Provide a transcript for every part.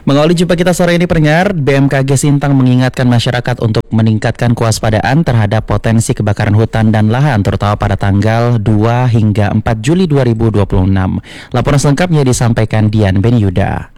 Mengawali jumpa kita sore ini pendengar, BMKG Sintang mengingatkan masyarakat untuk meningkatkan kewaspadaan terhadap potensi kebakaran hutan dan lahan terutama pada tanggal 2 hingga 4 Juli 2026. Laporan selengkapnya disampaikan Dian Benyuda.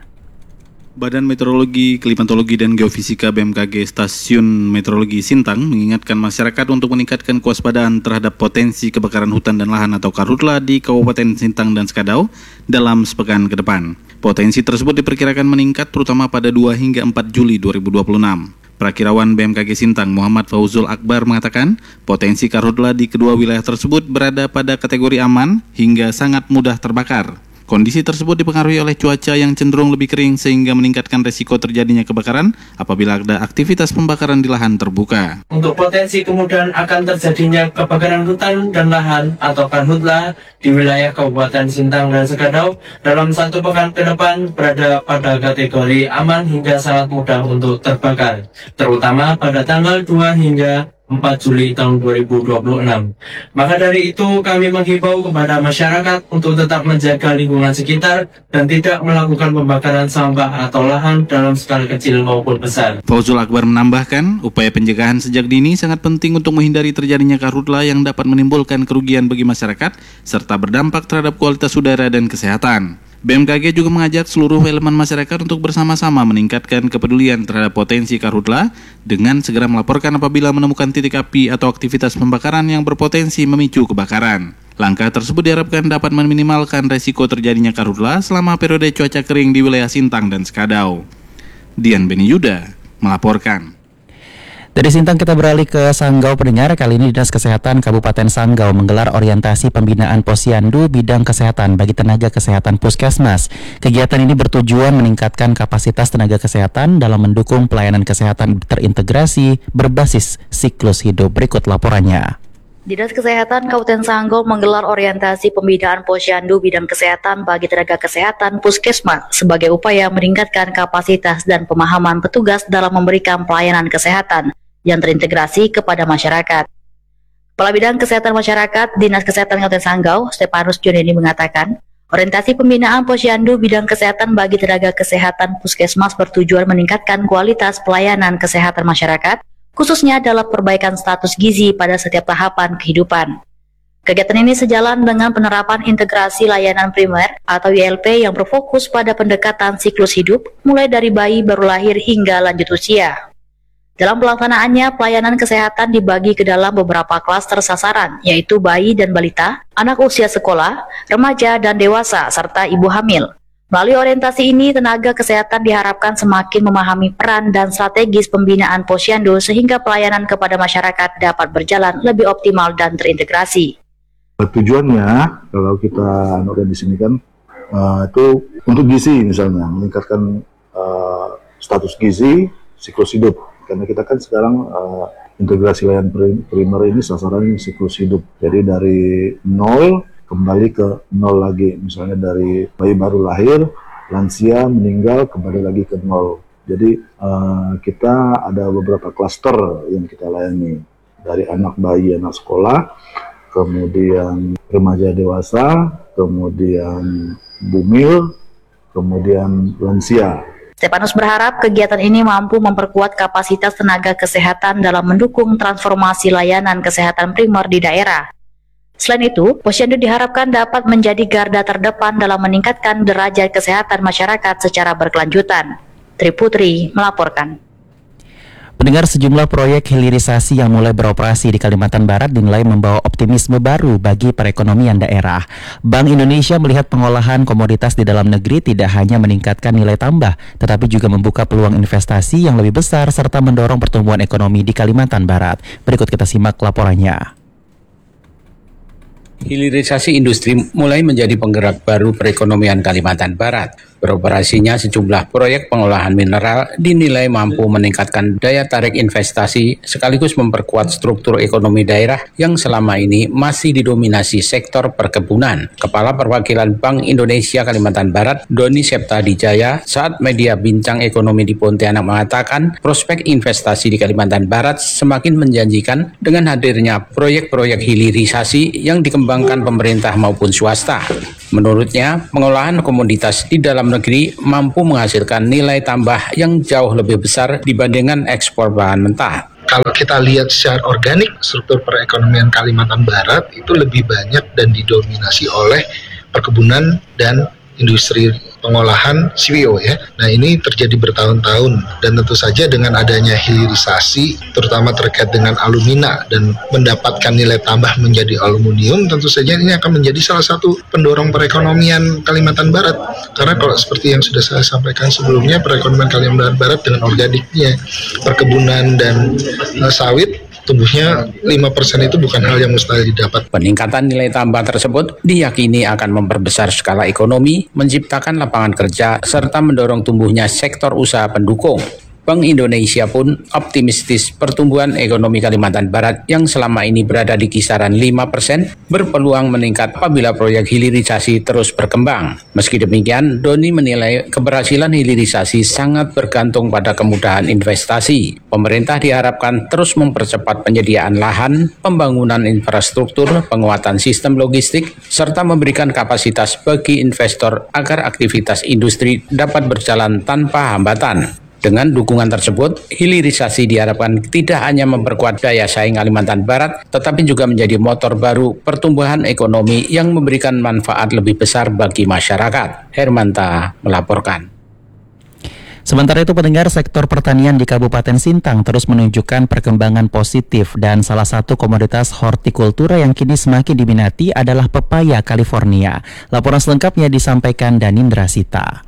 Badan Meteorologi, Klimatologi, dan Geofisika BMKG Stasiun Meteorologi Sintang mengingatkan masyarakat untuk meningkatkan kewaspadaan terhadap potensi kebakaran hutan dan lahan atau karhutla di Kabupaten Sintang dan Skadau dalam sepekan ke depan. Potensi tersebut diperkirakan meningkat terutama pada 2 hingga 4 Juli 2026. Prakirawan BMKG Sintang Muhammad Fauzul Akbar mengatakan potensi karhutla di kedua wilayah tersebut berada pada kategori aman hingga sangat mudah terbakar. Kondisi tersebut dipengaruhi oleh cuaca yang cenderung lebih kering sehingga meningkatkan resiko terjadinya kebakaran apabila ada aktivitas pembakaran di lahan terbuka. Untuk potensi kemudian akan terjadinya kebakaran hutan dan lahan atau karhutla di wilayah Kabupaten Sintang dan Skadau dalam satu pekan ke depan berada pada kategori aman hingga sangat mudah untuk terbakar, terutama pada tanggal 2 hingga 4 Juli tahun 2026. Maka dari itu kami menghimbau kepada masyarakat untuk tetap menjaga lingkungan sekitar dan tidak melakukan pembakaran sampah atau lahan dalam skala kecil maupun besar. Fauzul Akbar menambahkan, upaya pencegahan sejak dini sangat penting untuk menghindari terjadinya karhutla yang dapat menimbulkan kerugian bagi masyarakat serta berdampak terhadap kualitas udara dan kesehatan. BMKG juga mengajak seluruh elemen masyarakat untuk bersama-sama meningkatkan kepedulian terhadap potensi karhutla dengan segera melaporkan apabila menemukan titik api atau aktivitas pembakaran yang berpotensi memicu kebakaran. Langkah tersebut diharapkan dapat meminimalkan resiko terjadinya karhutla selama periode cuaca kering di wilayah Sintang dan Skadau. Dian Benyuda melaporkan. Dari Sintang kita beralih ke Sanggau pendengar. Kali ini Dinas Kesehatan Kabupaten Sanggau menggelar orientasi pembinaan posyandu bidang kesehatan bagi tenaga kesehatan puskesmas. Kegiatan ini bertujuan meningkatkan kapasitas tenaga kesehatan dalam mendukung pelayanan kesehatan terintegrasi berbasis siklus hidup. Berikut laporannya. Dinas Kesehatan Kabupaten Sanggau menggelar orientasi pembinaan posyandu bidang kesehatan bagi tenaga kesehatan puskesmas sebagai upaya meningkatkan kapasitas dan pemahaman petugas dalam memberikan pelayanan kesehatan yang terintegrasi kepada masyarakat. Kepala Bidang Kesehatan Masyarakat Dinas Kesehatan Kabupaten Sanggau, Stefanus Juneni mengatakan, orientasi pembinaan posyandu bidang kesehatan bagi tenaga kesehatan puskesmas bertujuan meningkatkan kualitas pelayanan kesehatan masyarakat, khususnya dalam perbaikan status gizi pada setiap tahapan kehidupan. Kegiatan ini sejalan dengan penerapan integrasi layanan primer atau ILP yang berfokus pada pendekatan siklus hidup, mulai dari bayi baru lahir hingga lanjut usia. Dalam pelaksanaannya, pelayanan kesehatan dibagi ke dalam beberapa klaster sasaran, yaitu bayi dan balita, anak usia sekolah, remaja dan dewasa, serta ibu hamil. Melalui orientasi ini, tenaga kesehatan diharapkan semakin memahami peran dan strategis pembinaan posyandu sehingga pelayanan kepada masyarakat dapat berjalan lebih optimal dan terintegrasi. Tujuannya, kalau kita di sini kan, itu untuk gizi misalnya, meningkatkan status gizi, siklus hidup. Karena kita kan sekarang integrasi layanan primer ini sasaran siklus hidup. Jadi dari 0 kembali ke 0 lagi. Misalnya dari bayi baru lahir, lansia meninggal, kembali lagi ke 0. Jadi kita ada beberapa klaster yang kita layani. Dari anak bayi, anak sekolah, kemudian remaja dewasa, kemudian bumil, kemudian lansia. Stefanus berharap kegiatan ini mampu memperkuat kapasitas tenaga kesehatan dalam mendukung transformasi layanan kesehatan primer di daerah. Selain itu, posyandu diharapkan dapat menjadi garda terdepan dalam meningkatkan derajat kesehatan masyarakat secara berkelanjutan. Triputri melaporkan. Pendengar, sejumlah proyek hilirisasi yang mulai beroperasi di Kalimantan Barat dinilai membawa optimisme baru bagi perekonomian daerah. Bank Indonesia melihat pengolahan komoditas di dalam negeri tidak hanya meningkatkan nilai tambah, tetapi juga membuka peluang investasi yang lebih besar serta mendorong pertumbuhan ekonomi di Kalimantan Barat. Berikut kita simak laporannya. Hilirisasi industri mulai menjadi penggerak baru perekonomian Kalimantan Barat. Beroperasinya sejumlah proyek pengolahan mineral dinilai mampu meningkatkan daya tarik investasi sekaligus memperkuat struktur ekonomi daerah yang selama ini masih didominasi sektor perkebunan. Kepala Perwakilan Bank Indonesia Kalimantan Barat, Doni Septa Dijaya, saat media bincang ekonomi di Pontianak mengatakan prospek investasi di Kalimantan Barat semakin menjanjikan dengan hadirnya proyek-proyek hilirisasi yang dikembangkan pemerintah maupun swasta. Menurutnya, pengolahan komoditas di dalam negeri mampu menghasilkan nilai tambah yang jauh lebih besar dibandingkan ekspor bahan mentah. Kalau kita lihat secara organik, struktur perekonomian Kalimantan Barat itu lebih banyak dan didominasi oleh perkebunan dan industri pengolahan CPO ya. Nah ini terjadi bertahun-tahun dan tentu saja dengan adanya hilirisasi terutama terkait dengan alumina dan mendapatkan nilai tambah menjadi aluminium, tentu saja ini akan menjadi salah satu pendorong perekonomian Kalimantan Barat. Karena kalau seperti yang sudah saya sampaikan sebelumnya, perekonomian Kalimantan Barat dengan organiknya perkebunan dan sawit tumbuhnya 5% itu bukan hal yang mustahil didapat. Peningkatan nilai tambah tersebut diyakini akan memperbesar skala ekonomi, menciptakan lapangan kerja, serta mendorong tumbuhnya sektor usaha pendukung. Bank Indonesia pun optimistis pertumbuhan ekonomi Kalimantan Barat yang selama ini berada di kisaran 5% berpeluang meningkat apabila proyek hilirisasi terus berkembang. Meski demikian, Doni menilai keberhasilan hilirisasi sangat bergantung pada kemudahan investasi. Pemerintah diharapkan terus mempercepat penyediaan lahan, pembangunan infrastruktur, penguatan sistem logistik, serta memberikan kapasitas bagi investor agar aktivitas industri dapat berjalan tanpa hambatan. Dengan dukungan tersebut, hilirisasi diharapkan tidak hanya memperkuat daya saing Kalimantan Barat, tetapi juga menjadi motor baru pertumbuhan ekonomi yang memberikan manfaat lebih besar bagi masyarakat. Hermanta melaporkan. Sementara itu, pendengar, sektor pertanian di Kabupaten Sintang terus menunjukkan perkembangan positif dan salah satu komoditas hortikultura yang kini semakin diminati adalah pepaya California. Laporan selengkapnya disampaikan Danindra Sita.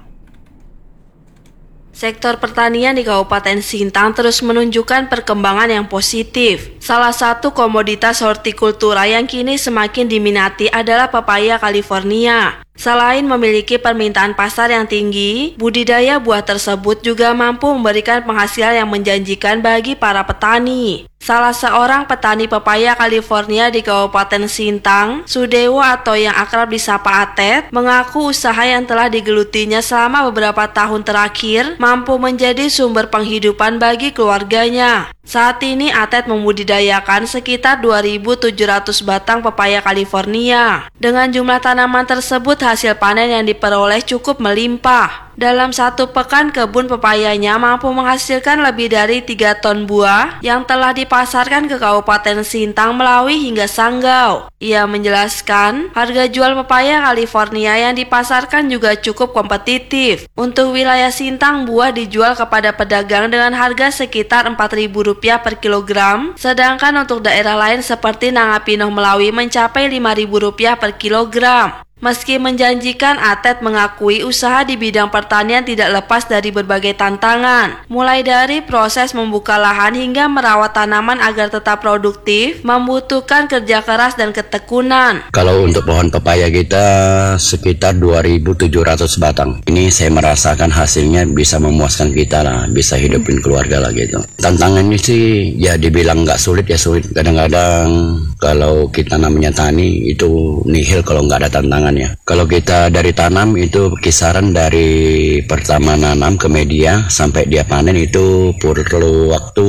Sektor pertanian di Kabupaten Sintang terus menunjukkan perkembangan yang positif. Salah satu komoditas hortikultura yang kini semakin diminati adalah pepaya California. Selain memiliki permintaan pasar yang tinggi, budidaya buah tersebut juga mampu memberikan penghasilan yang menjanjikan bagi para petani. Salah seorang petani pepaya California di Kabupaten Sintang, Sudewo atau yang akrab disapa Atet, mengaku usaha yang telah digelutinya selama beberapa tahun terakhir mampu menjadi sumber penghidupan bagi keluarganya. Saat ini Atet membudidayakan sekitar 2.700 batang pepaya California. Dengan jumlah tanaman tersebut, hasil panen yang diperoleh cukup melimpah. Dalam satu pekan, kebun pepayanya mampu menghasilkan lebih dari 3 ton buah yang telah dipasarkan ke Kabupaten Sintang melalui hingga Sanggau. Ia menjelaskan, harga jual pepaya California yang dipasarkan juga cukup kompetitif. Untuk wilayah Sintang, buah dijual kepada pedagang dengan harga sekitar Rp4.000 per kilogram, sedangkan untuk daerah lain seperti Nangapinoh Melawi mencapai Rp5.000 per kilogram. Meski menjanjikan, Atet mengakui usaha di bidang pertanian tidak lepas dari berbagai tantangan, mulai dari proses membuka lahan hingga merawat tanaman agar tetap produktif, membutuhkan kerja keras dan ketekunan. Kalau untuk pohon pepaya kita sekitar 2.700 batang. Ini saya merasakan hasilnya bisa memuaskan kita lah, bisa hidupin keluarga lah gitu. Tantangannya sih ya dibilang nggak sulit ya sulit. Kadang-kadang kalau kita namanya tani itu nihil kalau nggak ada tantangan. Kalau kita dari tanam itu kisaran dari pertama nanam ke media sampai dia panen itu perlu waktu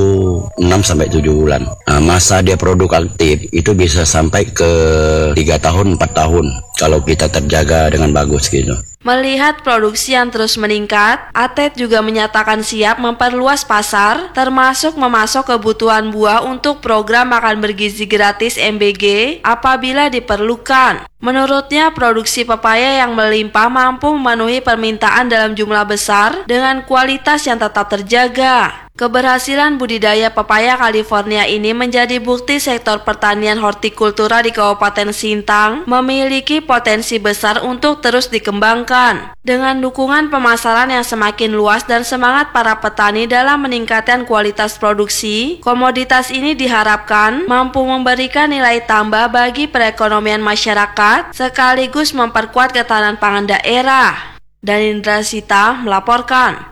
6-7 bulan. Nah, masa dia produktif itu bisa sampai ke 3 tahun 4 tahun kalau kita terjaga dengan bagus gitu. Melihat produksi yang terus meningkat, Atet juga menyatakan siap memperluas pasar, termasuk memasok kebutuhan buah untuk program makan bergizi gratis MBG apabila diperlukan. Menurutnya, produksi pepaya yang melimpah mampu memenuhi permintaan dalam jumlah besar dengan kualitas yang tetap terjaga. Keberhasilan budidaya pepaya California ini menjadi bukti sektor pertanian hortikultura di Kabupaten Sintang memiliki potensi besar untuk terus dikembangkan. Dengan dukungan pemasaran yang semakin luas dan semangat para petani dalam meningkatkan kualitas produksi, komoditas ini diharapkan mampu memberikan nilai tambah bagi perekonomian masyarakat sekaligus memperkuat ketahanan pangan daerah. Danindra Sita melaporkan.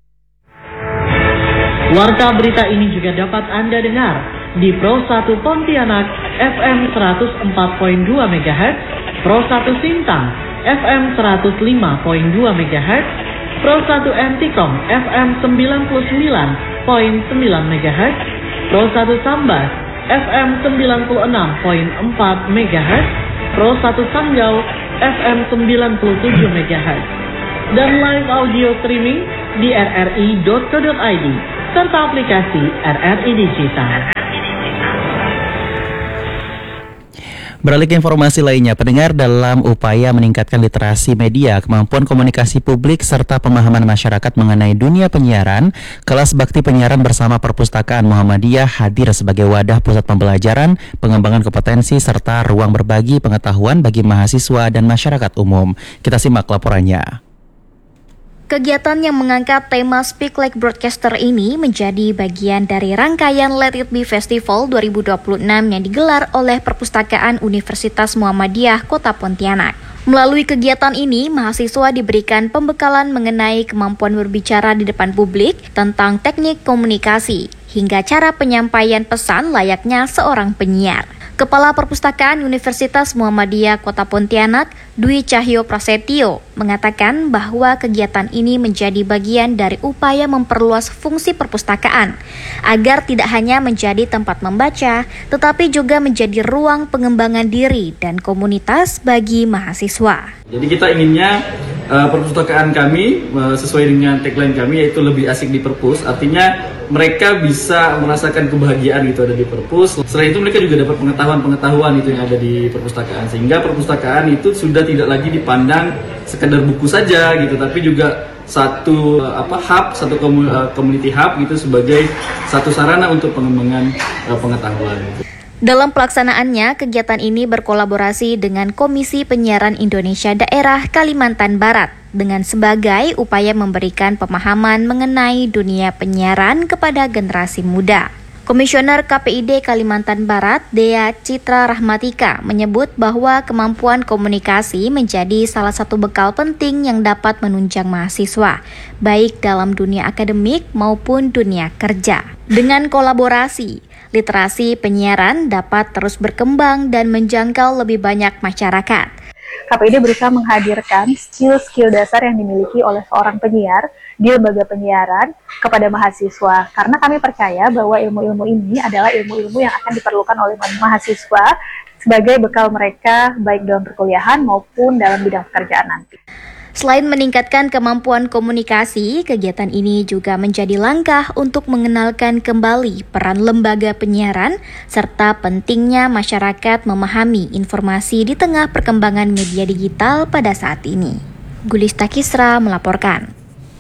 Warta berita ini juga dapat Anda dengar di Pro 1 Pontianak FM 104.2 MHz, Pro 1 Sintang FM 105.2 MHz, Pro 1 Antikom FM 99.9 MHz, Pro 1 Sambas FM 96.4 MHz, Pro 1 Sanggau FM 97 MHz dan live audio streaming di rri.co.id serta aplikasi RRI Digital. Beralih ke informasi lainnya, pendengar, dalam upaya meningkatkan literasi media, kemampuan komunikasi publik, serta pemahaman masyarakat mengenai dunia penyiaran, kelas bakti penyiaran bersama Perpustakaan Muhammadiyah hadir sebagai wadah pusat pembelajaran, pengembangan kompetensi, serta ruang berbagi pengetahuan bagi mahasiswa dan masyarakat umum. Kita simak laporannya. Kegiatan yang mengangkat tema Speak Like Broadcaster ini menjadi bagian dari rangkaian Let It Be Festival 2026 yang digelar oleh Perpustakaan Universitas Muhammadiyah Kota Pontianak. Melalui kegiatan ini, mahasiswa diberikan pembekalan mengenai kemampuan berbicara di depan publik, tentang teknik komunikasi, hingga cara penyampaian pesan layaknya seorang penyiar. Kepala Perpustakaan Universitas Muhammadiyah Kota Pontianak, Dwi Cahyo Prasetyo, mengatakan bahwa kegiatan ini menjadi bagian dari upaya memperluas fungsi perpustakaan agar tidak hanya menjadi tempat membaca, tetapi juga menjadi ruang pengembangan diri dan komunitas bagi mahasiswa. Jadi kita inginnya perpustakaan kami sesuai dengan tagline kami, yaitu lebih asik di perpus. Artinya mereka bisa merasakan kebahagiaan gitu ada di perpus. Selain itu mereka juga dapat pengetahuan itu yang ada di perpustakaan, sehingga perpustakaan itu sudah tidak lagi dipandang sekedar buku saja gitu, tapi juga satu hub, satu community hub gitu sebagai satu sarana untuk pengembangan pengetahuan. Dalam pelaksanaannya, kegiatan ini berkolaborasi dengan Komisi Penyiaran Indonesia Daerah Kalimantan Barat dengan sebagai upaya memberikan pemahaman mengenai dunia penyiaran kepada generasi muda. Komisioner KPID Kalimantan Barat, Dea Citra Rahmatika, menyebut bahwa kemampuan komunikasi menjadi salah satu bekal penting yang dapat menunjang mahasiswa, baik dalam dunia akademik maupun dunia kerja. Dengan kolaborasi, literasi penyiaran dapat terus berkembang dan menjangkau lebih banyak masyarakat. KPID berusaha menghadirkan skill-skill dasar yang dimiliki oleh seorang penyiar di lembaga penyiaran kepada mahasiswa, karena kami percaya bahwa ilmu-ilmu ini adalah ilmu-ilmu yang akan diperlukan oleh mahasiswa sebagai bekal mereka baik dalam perkuliahan maupun dalam bidang pekerjaan nanti. Selain meningkatkan kemampuan komunikasi, kegiatan ini juga menjadi langkah untuk mengenalkan kembali peran lembaga penyiaran serta pentingnya masyarakat memahami informasi di tengah perkembangan media digital pada saat ini. Gulista Kisra melaporkan.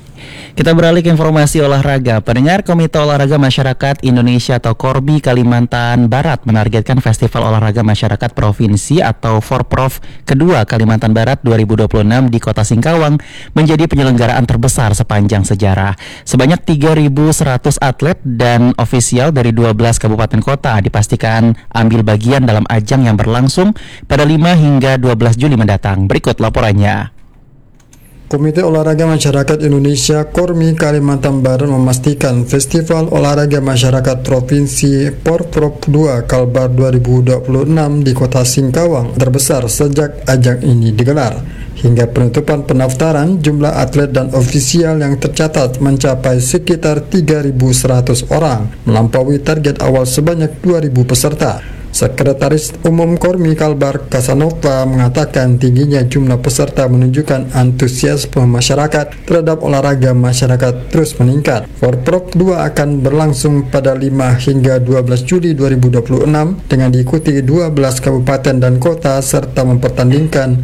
Kita beralih ke informasi olahraga. Pendengar, Komite Olahraga Masyarakat Indonesia atau KORBI Kalimantan Barat menargetkan Festival Olahraga Masyarakat Provinsi atau Forprov kedua Kalimantan Barat 2026 di Kota Singkawang menjadi penyelenggaraan terbesar sepanjang sejarah. Sebanyak 3.100 atlet dan ofisial dari 12 kabupaten kota dipastikan ambil bagian dalam ajang yang berlangsung pada 5 hingga 12 Juli mendatang. Berikut laporannya. Komite Olahraga Masyarakat Indonesia KORMI Kalimantan Barat memastikan Festival Olahraga Masyarakat Provinsi Forprov 2 Kalbar 2026 di Kota Singkawang terbesar sejak ajang ini digelar. Hingga penutupan pendaftaran, jumlah atlet dan ofisial yang tercatat mencapai sekitar 3.100 orang, melampaui target awal sebanyak 2.000 peserta. Sekretaris Umum KORMI Kalbar Kasanova mengatakan tingginya jumlah peserta menunjukkan antusiasme masyarakat terhadap olahraga masyarakat terus meningkat. Forprov 2 akan berlangsung pada 5 hingga 12 Juli 2026 dengan diikuti 12 kabupaten dan kota serta mempertandingkan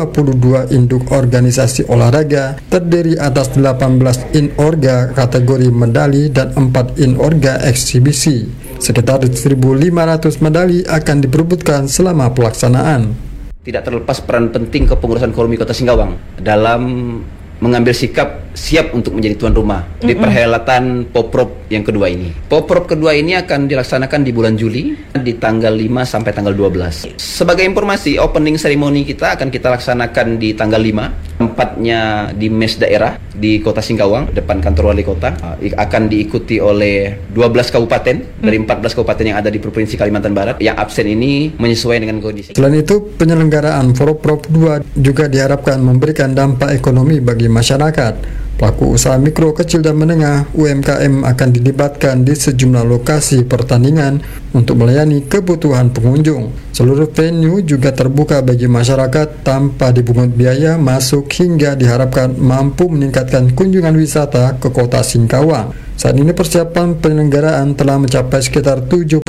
22 induk organisasi olahraga terdiri atas 18 inorga kategori medali dan 4 inorga eksibisi. Sekitar 1.500 medali akan diperebutkan selama pelaksanaan. Tidak terlepas peran penting kepengurusan KORMI Kota Singkawang dalam mengambil sikap siap untuk menjadi tuan rumah di perhelatan Poprov yang kedua ini. Poprov kedua ini akan dilaksanakan di bulan Juli di tanggal 5 sampai tanggal 12. Sebagai informasi, opening ceremony kita akan kita laksanakan di tanggal 5, tempatnya di mes daerah di Kota Singkawang, depan kantor wali kota. Akan diikuti oleh 12 kabupaten dari 14 kabupaten yang ada di Provinsi Kalimantan Barat. Yang absen ini menyesuaikan dengan kondisi. Selain itu, penyelenggaraan Forprov 2 juga diharapkan memberikan dampak ekonomi bagi masyarakat. Pelaku usaha mikro, kecil, dan menengah (UMKM) akan dilibatkan di sejumlah lokasi pertandingan untuk melayani kebutuhan pengunjung. Seluruh venue juga terbuka bagi masyarakat tanpa dipungut biaya masuk hingga diharapkan mampu meningkatkan kunjungan wisata ke kota Singkawang. Saat ini persiapan penyelenggaraan telah mencapai sekitar 75%.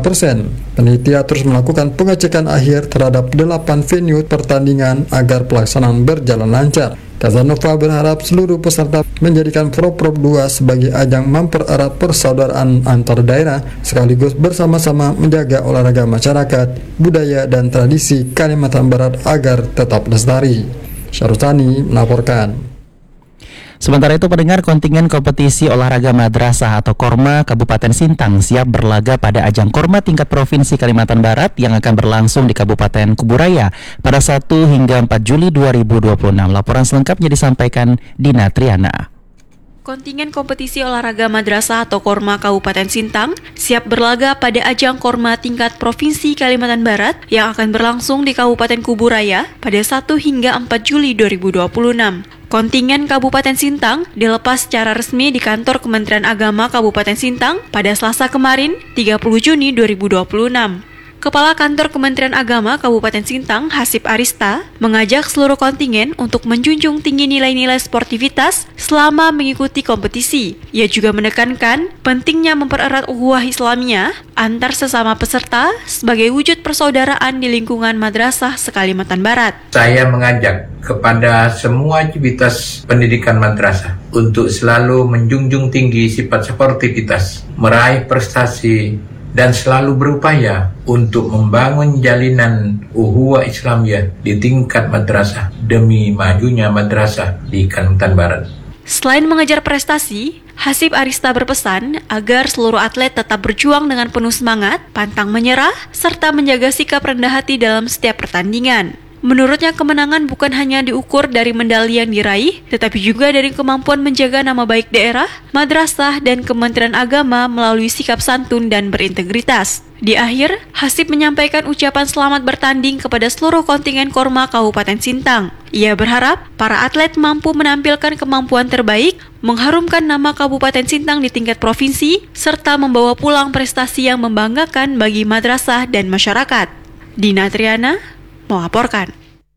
Panitia terus melakukan pengecekan akhir terhadap 8 venue pertandingan agar pelaksanaan berjalan lancar. Kazanova berharap seluruh peserta menjadikan Proprop 2 sebagai ajang mempererat persaudaraan antar daerah sekaligus bersama-sama menjaga olahraga masyarakat, budaya, dan tradisi Kalimantan Barat agar tetap lestari. Syarutani melaporkan. Sementara itu, pendengar, kontingen kompetisi olahraga madrasah atau Korma Kabupaten Sintang siap berlaga pada ajang Korma tingkat Provinsi Kalimantan Barat yang akan berlangsung di Kabupaten Kuburaya pada 1 hingga 4 Juli 2026. Laporan selengkapnya disampaikan Dina Triana. Kontingen kompetisi olahraga madrasah atau Korma Kabupaten Sintang siap berlaga pada ajang Korma tingkat Provinsi Kalimantan Barat yang akan berlangsung di Kabupaten Kuburaya pada 1 hingga 4 Juli 2026. Kontingen Kabupaten Sintang dilepas secara resmi di kantor Kementerian Agama Kabupaten Sintang pada Selasa kemarin, 30 Juni 2026. Kepala Kantor Kementerian Agama Kabupaten Sintang, Hasib Arista, mengajak seluruh kontingen untuk menjunjung tinggi nilai-nilai sportivitas selama mengikuti kompetisi. Ia juga menekankan pentingnya mempererat ukhuwah Islamiyah antar sesama peserta sebagai wujud persaudaraan di lingkungan madrasah se-Kalimantan Barat. Saya mengajak kepada semua aktivitas pendidikan madrasah untuk selalu menjunjung tinggi sifat sportivitas, meraih prestasi, dan selalu berupaya untuk membangun jalinan ukhuwah Islamiyah di tingkat madrasah demi majunya madrasah di Kalimantan Barat. Selain mengejar prestasi, Hasib Arista berpesan agar seluruh atlet tetap berjuang dengan penuh semangat, pantang menyerah, serta menjaga sikap rendah hati dalam setiap pertandingan. Menurutnya, kemenangan bukan hanya diukur dari medali yang diraih, tetapi juga dari kemampuan menjaga nama baik daerah, madrasah, dan Kementerian Agama melalui sikap santun dan berintegritas. Di akhir, Hasib menyampaikan ucapan selamat bertanding kepada seluruh kontingen Korma Kabupaten Sintang. Ia berharap para atlet mampu menampilkan kemampuan terbaik, mengharumkan nama Kabupaten Sintang di tingkat provinsi, serta membawa pulang prestasi yang membanggakan bagi madrasah dan masyarakat. Dina Triana melaporkan.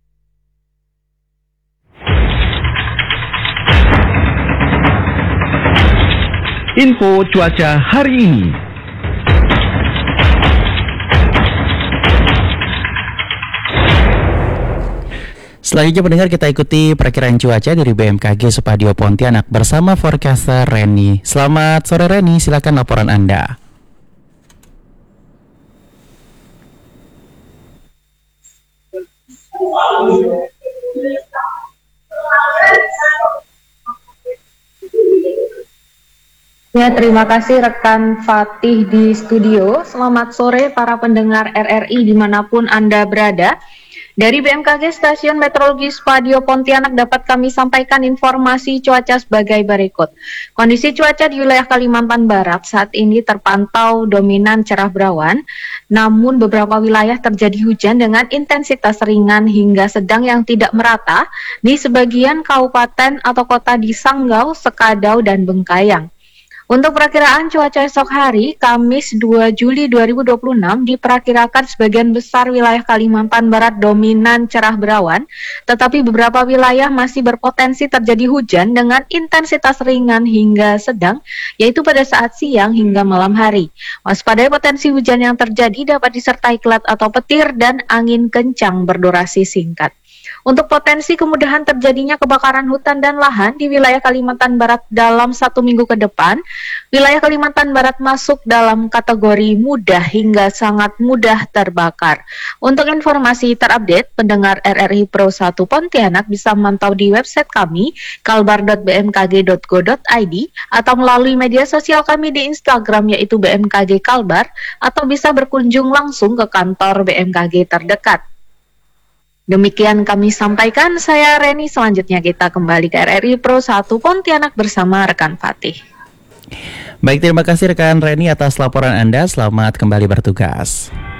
Info cuaca hari ini. Selanjutnya, pendengar, kita ikuti perkiraan cuaca dari BMKG Supadio Pontianak bersama forecaster Reni. Selamat sore Reni, silakan laporan Anda. Ya, terima kasih rekan Fatih di studio. Selamat sore para pendengar RRI dimanapun Anda berada. Dari BMKG Stasiun Meteorologi Supadio Pontianak dapat kami sampaikan informasi cuaca sebagai berikut. Kondisi cuaca di wilayah Kalimantan Barat saat ini terpantau dominan cerah berawan, namun beberapa wilayah terjadi hujan dengan intensitas ringan hingga sedang yang tidak merata di sebagian kabupaten atau kota di Sanggau, Sekadau, dan Bengkayang. Untuk perakiraan cuaca esok hari, Kamis 2 Juli 2026, diperkirakan sebagian besar wilayah Kalimantan Barat dominan cerah berawan, tetapi beberapa wilayah masih berpotensi terjadi hujan dengan intensitas ringan hingga sedang, yaitu pada saat siang hingga malam hari. Waspadai potensi hujan yang terjadi dapat disertai kilat atau petir dan angin kencang berdurasi singkat. Untuk potensi kemudahan terjadinya kebakaran hutan dan lahan di wilayah Kalimantan Barat dalam 1 minggu ke depan, wilayah Kalimantan Barat masuk dalam kategori mudah hingga sangat mudah terbakar. Untuk informasi terupdate, pendengar RRI Pro 1 Pontianak bisa memantau di website kami kalbar.bmkg.go.id atau melalui media sosial kami di Instagram yaitu BMKG Kalbar, atau bisa berkunjung langsung ke kantor BMKG terdekat. Demikian kami sampaikan, saya Reni. Selanjutnya kita kembali ke RRI Pro 1 Pontianak bersama rekan Fatih. Baik, terima kasih rekan Reni atas laporan Anda. Selamat kembali bertugas.